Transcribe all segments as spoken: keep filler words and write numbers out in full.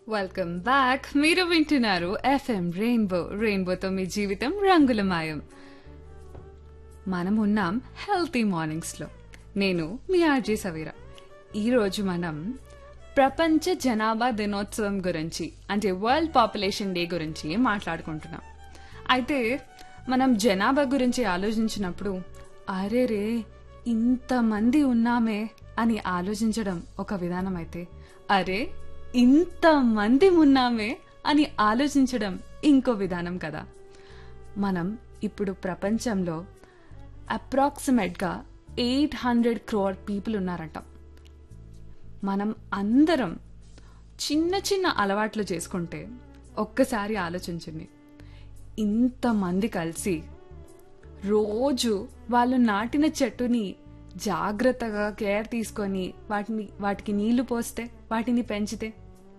Welcome back. మీరు వింటున్నారు FM rainbow. రెయిన్బోతో మీ జీవితం రంగులమయం. మనం ఉన్నాం హెల్తీ మార్నింగ్స్ లో. నేను మీ ఆర్జే సవీరా. ఈరోజు మనం ప్రపంచ జనాభా దినోత్సవం గురించి, అంటే వరల్డ్ పాపులేషన్ డే గురించి మాట్లాడుకుంటున్నాం. అయితే మనం జనాభా గురించి ఆలోచించినప్పుడు అరే రే ఇంతమంది ఉన్నామే అని ఆలోచించడం ఒక విధానం అయితే, అరే ఇంతమంది ఉన్నామే అని ఆలోచించడం ఇంకో విధానం కదా. మనం ఇప్పుడు ప్రపంచంలో అప్రాక్సిమేట్గా ఎయిట్ హండ్రెడ్ క్రోర్ పీపుల్ ఉన్నారంట. మనం అందరం చిన్న చిన్న అలవాట్లు చేసుకుంటే ఒక్కసారి ఆలోచించండి, ఇంతమంది కలిసి రోజు వాళ్ళు నాటిన చెట్టుని జాగ్రత్తగా కేర్ తీసుకొని వాటిని వాటికి నీళ్లు పోస్తే, వాటిని పెంచితే,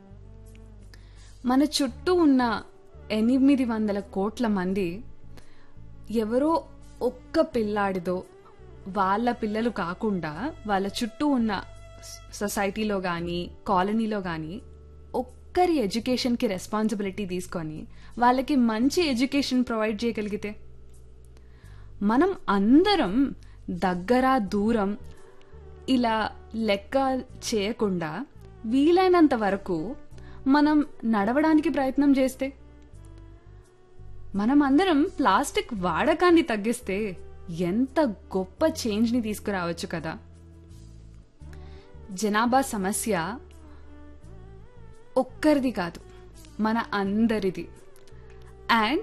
మన చుట్టూ ఉన్న ఎనిమిది వందల కోట్ల మంది ఎవరో ఒక్క పిల్లాడిదో వాళ్ళ పిల్లలు కాకుండా వాళ్ళ చుట్టూ ఉన్న సొసైటీలో కానీ కాలనీలో కానీ ఒక్కరి ఎడ్యుకేషన్కి రెస్పాన్సిబిలిటీ తీసుకొని వాళ్ళకి మంచి ఎడ్యుకేషన్ ప్రొవైడ్ చేయగలిగితే, మనం అందరం దగ్గర దూరం ఇలా లెక్క చేయకుండా వీలైనంత వరకు మనం నడవడానికి ప్రయత్నం చేస్తే, మనం అందరం ప్లాస్టిక్ వాడకాన్ని తగ్గిస్తే ఎంత గొప్ప చేంజ్ని తీసుకురావచ్చు కదా. జనాభా సమస్య ఒక్కరిది కాదు, మన అందరిది. అండ్